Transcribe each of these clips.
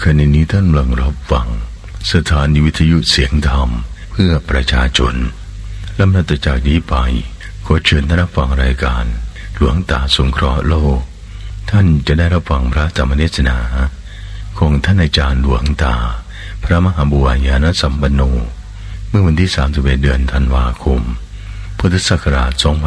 ขณะนี้ท่านกำลังรับฟังสถานีวิทยุเสียงธรรมเพื่อประชาชนลำดับจากนี้ไปขอเชิญท่านรับฟังรายการหลวงตาสงเคราะห์โลกท่านจะได้รับฟังพระธรรมเทศนาของท่านอาจารย์หลวงตาพระมหาบุญญาณสัมปันโนเมื่อวันที่31เดือนธันวาคมพุทธศักราช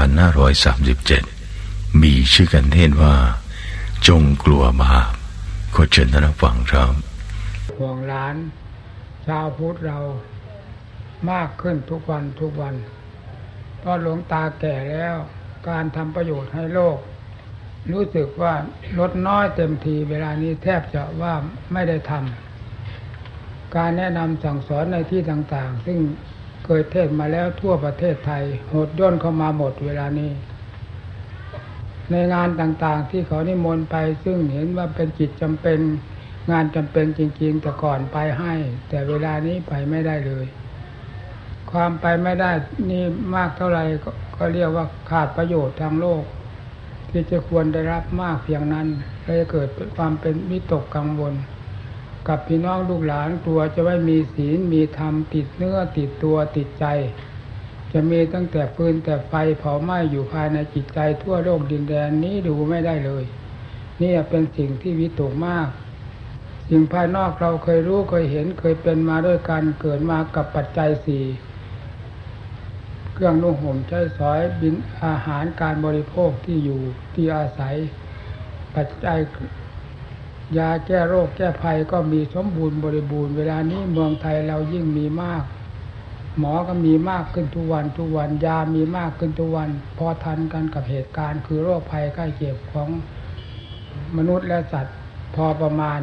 2537มีชื่อกันเทศว่าจงกลัวบาปขอเชิญท่านรับฟังครับห่วงล้านชาวพุทธเรามากขึ้นทุกวันทุกวันเพราะหลวงตาแก่แล้วการทำประโยชน์ให้โลกรู้สึกว่าลดน้อยเต็มทีเวลานี้แทบจะว่าไม่ได้ทำการแนะนำสั่งสอนในที่ต่างๆซึ่งเคยเทศมาแล้วทั่วประเทศไทยโหดย่นเข้ามาหมดเวลานี้ในงานต่างๆที่เขานิมนต์ไปซึ่งเห็นว่าเป็นกิจจำเป็นงานจำเป็นจริงๆแต่ก่อนไปให้แต่เวลานี้ไปไม่ได้เลยความไปไม่ได้นี่มากเท่าไหร่ก็เรียกว่าขาดประโยชน์ทางโลกที่จะควรได้รับมากเพียงนั้นเลยเกิดความเป็นวิตกกังวลกับพี่น้องลูกหลานกลัวจะไม่มีศีลมีธรรมติดเนื้อติดตัวติดใจจะมีตั้งแต่ฟืนแต่ไฟเผาไหม้อยู่ภายในจิตใจทั่วโลกดินแดนนี้ดูไม่ได้เลยนี่เป็นสิ่งที่วิตกมากสิ่งภายนอกเราเคยรู้เคยเห็นเคยเป็นมาด้วยกันเกิดมากับปัจจัยสี่เครื่องนุ่งห่มใช้สอยบินอาหารการบริโภคที่อยู่ที่อาศัยปัจจัยยาแก้โรคแก้ภัยก็มีสมบูรณ์บริบูรณ์เวลานี้เมืองไทยเรายิ่งมีมากหมอก็มีมากขึ้นทุกวันทุกวันยามีมากขึ้นทุกวันพอทันกันกับเหตุการณ์คือโรคภัยไข้เจ็บของมนุษย์และสัตว์พอประมาณ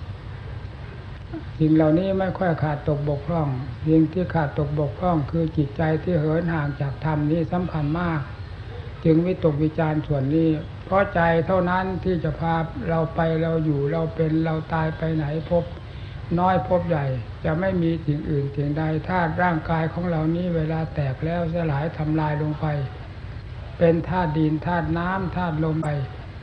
สิ่งเหล่านี้ไม่ค่อยขาดตกบกพร่องสิ่งที่ขาดตกบกพร่องคือจิตใจที่เหินห่างจากธรรมนี้สำคัญมากจึงวิตกวิจารณ์ส่วนนี้เพราะใจเท่านั้นที่จะพาเราไปเราอยู่เราเป็นเราตายไปไหนพบน้อยพบใหญ่จะไม่มีสิ่งอื่นสิ่งใดธาตุร่างกายของเรานี้เวลาแตกแล้วสลายทำลายลงไปเป็นธาตุดินธาตุน้ำธาตุลมไป